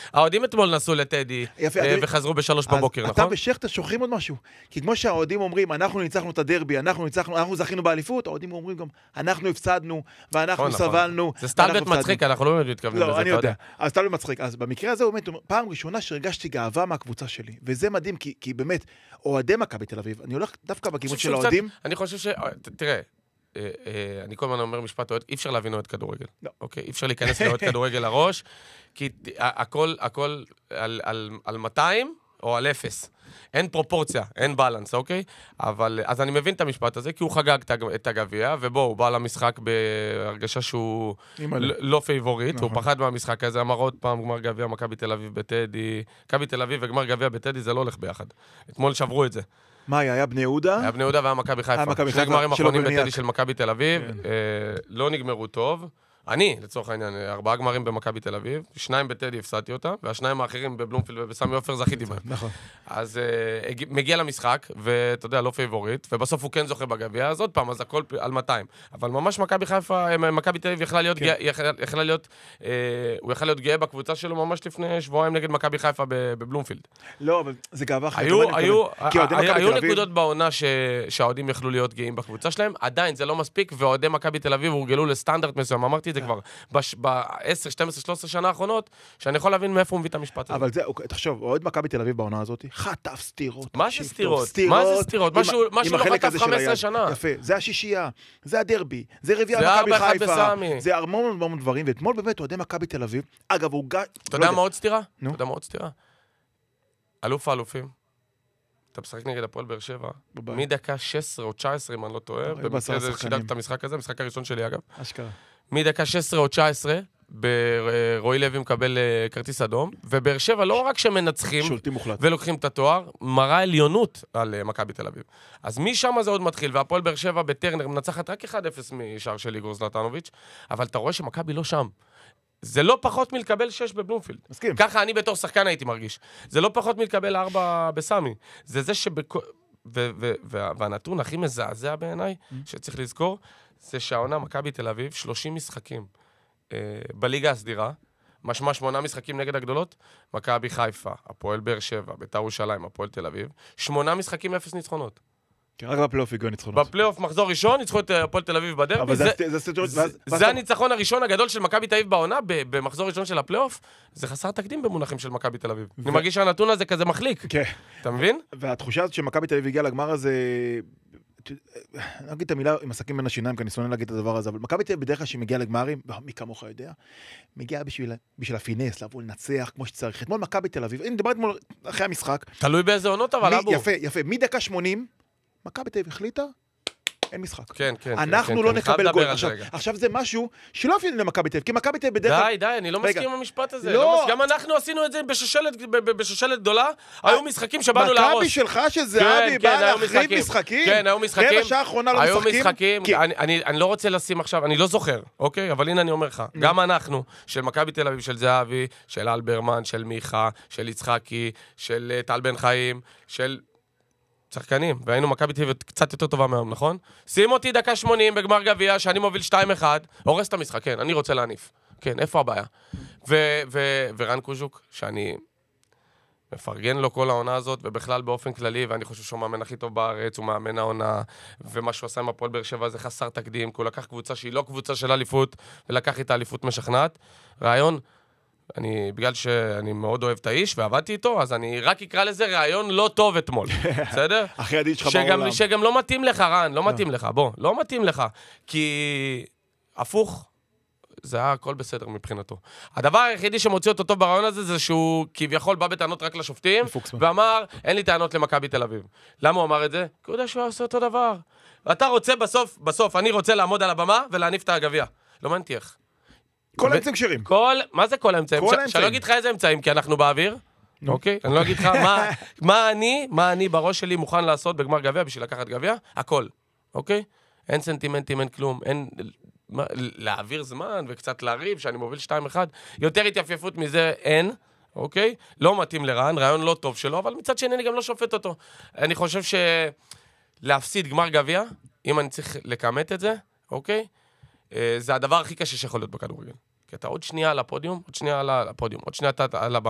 האוהדים אתמול נסעו לטדי, וחזרו ב3 בבוקר, נכון? אתה ושכטר שוכחים עוד משהו. כי כמו שהאוהדים אומרים, אנחנו ניצחנו את הדרבי, אנחנו זכינו באליפות, האוהדים אומרים גם, אנחנו הפסדנו, ואנחנו סבלנו. זה סטלבט מצחיק, אנחנו לא מתכוונים לזה, לא, אני יודע. אז סטלבט מצחיק. אז במקרה הזה, באמת, פעם ראשונה שהרגשתי גאווה מהקבוצה שלי, וזה מדהים, כי באמת, אוהדי מכבי תל אביב, אני הולך דווקא בכיוון של האוהדים. אני חושב תראה, אני כל הזמן אומר משפט, אי אפשר להבין אוהד כדורגל. אוקיי? אי אפשר להיכנס לאוהד כדורגל לראש, כי הכל על 200 או על 0. אין פרופורציה, אין בלנס, אוקיי? אבל, אז אני מבין את המשפט הזה, כי הוא חגג את הגביע, ובו, הוא בא למשחק בהרגשה שהוא לא פייבוריט, הוא פחד מהמשחק הזה, אמר עוד פעם, גמר גביע, מכבי תל אביב בטדי, מכבי תל אביב וגמר גביע בטדי, זה לא הולך ביחד. אתמול שברו את זה. מה היה בני יהודה? היה בני יהודה והיה מכבי חיפה. שני גמרים אחרונים בטדי של מכבי תל אביב, לא נגמרו טוב. אני, לצורך העניין, 4 גמרים במכבי תל אביב, 2 בטדי הפסדתי אותם, והשניים האחרים בבלומפילד ובסמי עופר זכיתי בהם. נכון. אז מגיע למשחק, ואתה יודע, לא פייבוריט, ובסוף הוא כן זוכה בגביע, אז עוד פעם, אז הכל על 200. אבל ממש מכבי חיפה, מכבי תל אביב הוא יכל להיות גאה בקבוצה שלו ממש לפני שבועיים נגד מכבי חיפה בבלומפילד. לא, אבל זה גאווה אחרת. היו נקודות בעונה שהאוהדים יכלו להיות גאים בקבוצה שלהם, עדיין זה לא מספיק, ואוהדי מכבי תל אביב הורגלו לסטנדרט מסוים. אמרתי את זה כבר ב-10, 12, 13 שנה האחרונות, שאני יכול להבין מאיפה הוא מביא את המשפט הזה. אבל זה, תחשוב, אוהד מכבי תל אביב בעונה הזאת, חטף סתירות. מה זה סתירות? מה זה סתירות? משהו לא חטף 15 שנה. יפה, זה השישייה, זה הדרבי, זה רביע מכבי חיפה, זה המון דברים, ואתמול באמת אוהדי מכבי תל אביב, אגב, הוא גא... אתה יודע מה עוד סתירה? אתה יודע מה עוד סתירה? אלוף האלופים. אתה משחק נגד הפועל באר שבע, מדקה 16 או 19, אם אני לא טועה, במקרה זה שידרתי את המשחק הזה, המשחק הראשון שלי אגב. אשכרה. מדקה 16 או 19, רועי לוי מקבל כרטיס אדום, ובאר שבע לא רק שמנצחים ולוקחים את התואר, מראה עליונות על מכבי תל אביב. אז משם זה עוד מתחיל, והפועל באר שבע בטרנר מנצחת רק 1-0 משער של איגור זלטנוביץ', אבל אתה רואה שמכבי לא שם. זה לא פחות מלקבל 6 בבלומפילד. מסכים. ככה אני בתור שחקן הייתי מרגיש. זה לא פחות מלקבל 4 בסמי. זה והנתון הכי מזעזע בעיניי, שצריך לזכור, זה שהעונה מכבי תל אביב, 30 משחקים בליגה הסדירה, משמע 8 משחקים נגד הגדולות, מכבי חיפה, הפועל באר שבע, בית"ר ירושלים, הפועל תל אביב, 8 משחקים 0 ניצחונות. רק בפלייאוף הגיעו ניצחונות. בפלייאוף מחזור ראשון, ניצחו את הפועל תל אביב בדרבי. זה הניצחון הראשון הגדול של מכבי תל אביב בעונה, במחזור ראשון של הפלייאוף, זה חסר תקדים במונחים של מכבי תל אביב. אני מרגיש שהנתון הזה כזה מחליק. אתה מבין? והתחושה הזאת שמכבי תל אביב הגיעה לגמר הזה, אני אגיד את המילה עם עסקים בין השיניים, כי אני שונא להגיד את הדבר הזה, אבל מכבי תל אביב בדרך כלל שהיא מגיעה לגמרים, מי כמוך יודע, מגיעה בשביל הפינס, לבוא לנצח כמו שצריך. אתמול מכבי תל אביב, אני מדבר אתמול אחרי המשחק. תלוי באיזה עונות, אבל אבו. יפה, מדקה 80, מכבי תל אביב החליטה, אין משחק. כן. אנחנו לא נקבל גול. עכשיו זה משהו שלא אפילו למכבי תל אביב, כי מכבי תל אביב בדרך כלל... די, אני לא מסכים עם המשפט הזה. גם אנחנו עשינו את זה בשושלת גדולה. היו משחקים שבאנו להרוס. מכבי שלך שזהבי בא להחריב משחקים? כן, היו משחקים. רבע שעה האחרונה לא משחקים? אני לא רוצה לשים עכשיו, אני לא זוכר, אוקיי? אבל הנה אני אומר לך, גם אנחנו, של מכבי תל אביב, של זהבי, של אלברמן, של מיכה, של יצחקי, של טל בן חיים, של שחקנים, והיינו מכבי תל אביב קצת יותר טובה מהיום, נכון? שים אותי דקה 80 בגמר גביע, שאני מוביל 2-1, הורס את המשחק, כן, אני רוצה להניף. כן, איפה הבעיה? ורן קוז'וק, שאני מפרגן לו כל העונה הזאת, ובכלל באופן כללי, ואני חושב שהוא מאמן הכי טוב בארץ, הוא מאמן העונה, ומה שהוא עשה עם הפועל באר שבע זה חסר תקדים, כי הוא לקח קבוצה שהיא לא קבוצה של אליפות, ולקח איתה אליפות משכנעת. רעיון, בגלל שאני מאוד אוהב את האיש ועבדתי איתו, אז אני רק אקרא לזה רעיון לא טוב אתמול, בסדר? הכי עדיד שלך בעולם. שגם לא מתאים לך, רן, לא מתאים לך, בוא, לא מתאים לך, כי הפוך, זה היה הכל בסדר מבחינתו. הדבר היחידי שמוציא אותו טוב ברעיון הזה, זה שהוא כביכול בא בטענות רק לשופטים, ואמר, אין לי טענות למכבי תל אביב. למה הוא אמר את זה? כי הוא יודע שהוא עושה אותו דבר. אתה רוצה בסוף, אני רוצה לעמוד על הבמה ולהניף את הגביע. לא מעניין איך. כל האמצעים כשרים. מה זה כל האמצעים? שאני לא אגיד לך איזה אמצעים, כי אנחנו באוויר. אוקיי? אני לא אגיד לך מה אני בראש שלי מוכן לעשות בגמר גביע בשביל לקחת גביע. הכל. אוקיי? אין סנטימנטים, אין כלום. אין להעביר זמן וקצת להריב, שאני מוביל 2-1. יותר התייפייפות מזה אין. אוקיי? לא מתאים לרען, רעיון לא טוב שלו, אבל מצד שני אני גם לא שופט אותו. אני חושב להפסיד גמר גביע, אם אני צריך לקמת את זה, אוקיי? זה הדבר הכי קשה שיכול להיות בכדורגל. כי אתה עוד שנייה על הפודיום, עוד שנייה אתה על הבמה.